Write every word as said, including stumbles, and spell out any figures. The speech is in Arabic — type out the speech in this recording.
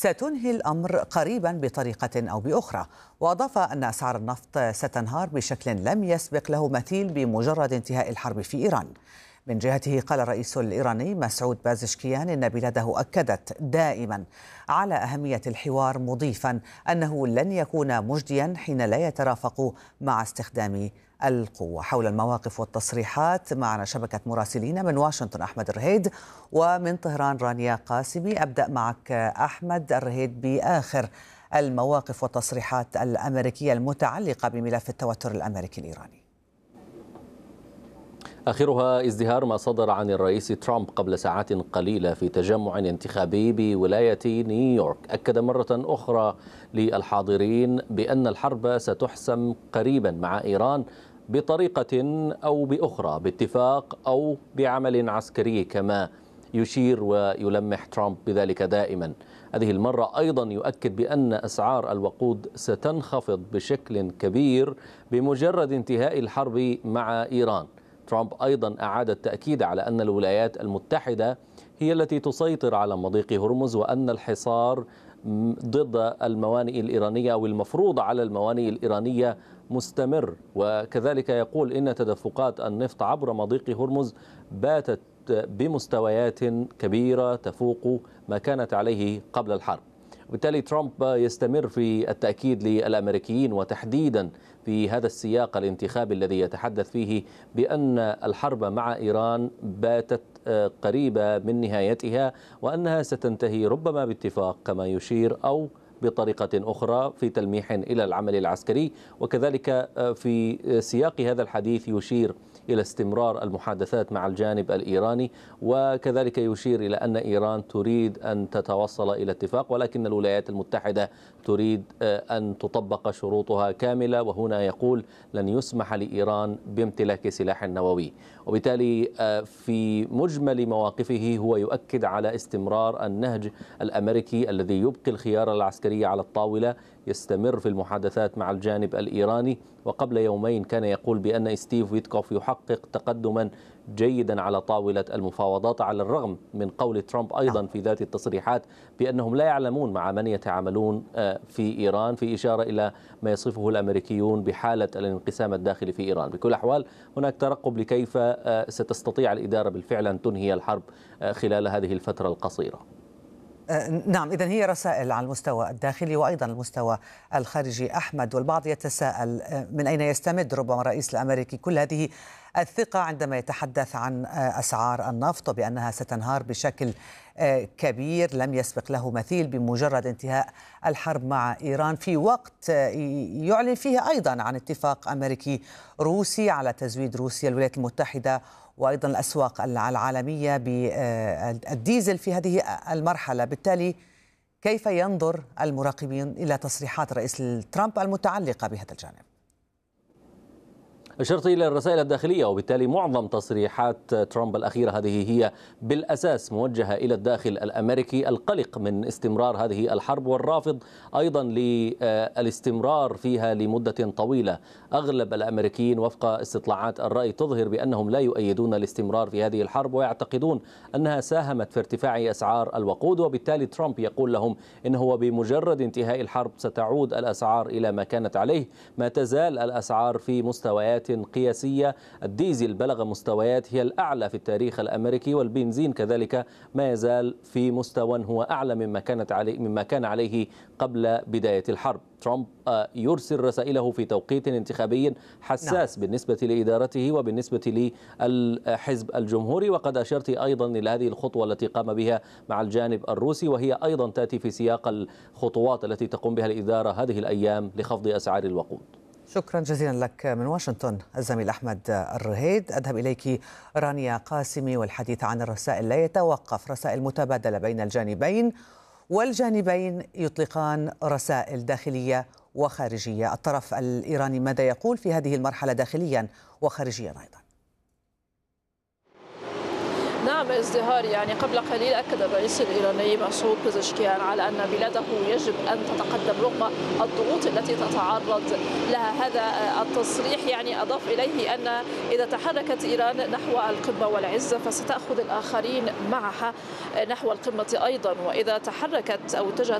ستنهي الأمر قريبا بطريقة أو بأخرى. وأضاف أن أسعار النفط ستنهار بشكل لم يسبق له مثيل بمجرد انتهاء الحرب في إيران. من جهته قال الرئيس الإيراني مسعود بازشكيان إن بلاده أكدت دائما على أهمية الحوار، مضيفا أنه لن يكون مجديا حين لا يترافق مع استخدام القوة. حول المواقف والتصريحات معنا شبكة مراسلين من واشنطن أحمد الرهيد، ومن طهران رانيا قاسمي. أبدأ معك أحمد الرهيد بآخر المواقف والتصريحات الأمريكية المتعلقة بملف التوتر الأمريكي الإيراني. آخرها ازدهار ما صدر عن الرئيس ترامب قبل ساعات قليلة في تجمع انتخابي بولاية نيويورك. أكد مرة أخرى للحاضرين بأن الحرب ستحسم قريبا مع إيران بطريقة أو بأخرى، باتفاق أو بعمل عسكري، كما يشير ويلمح ترامب بذلك دائما. هذه المرة أيضا يؤكد بأن أسعار الوقود ستنخفض بشكل كبير بمجرد انتهاء الحرب مع إيران. ترامب أيضا أعاد التأكيد على أن الولايات المتحدة هي التي تسيطر على مضيق هرمز، وأن الحصار ضد الموانئ الإيرانية أو المفروض على الموانئ الإيرانية مستمر. وكذلك يقول إن تدفقات النفط عبر مضيق هرمز باتت بمستويات كبيرة تفوق ما كانت عليه قبل الحرب. وبالتالي ترامب يستمر في التأكيد للأمريكيين، وتحديدا في هذا السياق الانتخابي الذي يتحدث فيه، بأن الحرب مع إيران باتت قريبة من نهايتها، وأنها ستنتهي ربما باتفاق كما يشير، أو بطريقة أخرى في تلميح إلى العمل العسكري. وكذلك في سياق هذا الحديث يشير إلى استمرار المحادثات مع الجانب الإيراني، وكذلك يشير إلى أن إيران تريد أن تتوصل إلى اتفاق، ولكن الولايات المتحدة تريد أن تطبق شروطها كاملة. وهنا يقول لن يسمح لإيران بامتلاك سلاح نووي. وبالتالي في مجمل مواقفه هو يؤكد على استمرار النهج الأمريكي الذي يبقي الخيار العسكري على الطاولة، يستمر في المحادثات مع الجانب الإيراني. وقبل يومين كان يقول بأن ستيف ويتكوف يحقق تقدما جيدا على طاولة المفاوضات، على الرغم من قول ترامب أيضا في ذات التصريحات بأنهم لا يعلمون مع من يتعاملون في إيران، في إشارة إلى ما يصفه الأمريكيون بحالة الانقسام الداخلي في إيران. بكل الأحوال هناك ترقب لكيف ستستطيع الإدارة بالفعل أن تنهي الحرب خلال هذه الفترة القصيرة. نعم، إذن هي رسائل على المستوى الداخلي وأيضا المستوى الخارجي. أحمد، والبعض يتساءل من أين يستمد ربما الرئيس الأمريكي كل هذه الثقة عندما يتحدث عن أسعار النفط وبأنها ستنهار بشكل كبير لم يسبق له مثيل بمجرد انتهاء الحرب مع إيران، في وقت يعلن فيه أيضا عن اتفاق أمريكي روسي على تزويد روسيا الولايات المتحدة وأيضا الأسواق العالمية بالديزل في هذه المرحلة. بالتالي كيف ينظر المراقبين إلى تصريحات الرئيس ترامب المتعلقة بهذا الجانب؟ أشرت إلى الرسائل الداخلية، وبالتالي معظم تصريحات ترامب الأخيرة هذه هي بالأساس موجهة إلى الداخل الأمريكي، القلق من استمرار هذه الحرب والرافض أيضا للاستمرار فيها لمدة طويلة. أغلب الأمريكيين وفق استطلاعات الرأي تظهر بأنهم لا يؤيدون الاستمرار في هذه الحرب، ويعتقدون أنها ساهمت في ارتفاع أسعار الوقود. وبالتالي ترامب يقول لهم إنه بمجرد انتهاء الحرب ستعود الأسعار إلى ما كانت عليه. ما تزال الأسعار في مستويات قياسية، الديزل بلغ مستويات هي الأعلى في التاريخ الأمريكي، والبنزين كذلك ما يزال في مستوى هو أعلى مما كانت عليه مما كان عليه قبل بداية الحرب. ترامب يرسل رسائله في توقيت انتخابي حساس نعم. بالنسبة لإدارته وبالنسبة للحزب الجمهوري. وقد أشرت أيضا إلى هذه الخطوة التي قام بها مع الجانب الروسي، وهي أيضا تأتي في سياق الخطوات التي تقوم بها الإدارة هذه الأيام لخفض أسعار الوقود. شكرا جزيلا لك من واشنطن الزميل أحمد الرهيد. أذهب إليك رانيا قاسمي، والحديث عن الرسائل لا يتوقف، رسائل متبادلة بين الجانبين، والجانبين يطلقان رسائل داخلية وخارجية. الطرف الإيراني ماذا يقول في هذه المرحلة داخليا وخارجيا أيضا؟ نعم ازدهار، يعني قبل قليل أكد الرئيس الإيراني مسعود بازشكيان على أن بلاده يجب أن تتقدم رغم الضغوط التي تتعرض لها. هذا التصريح يعني أضاف إليه أن إذا تحركت إيران نحو القمة والعزة فستأخذ الآخرين معها نحو القمة أيضا، وإذا تحركت أو اتجهت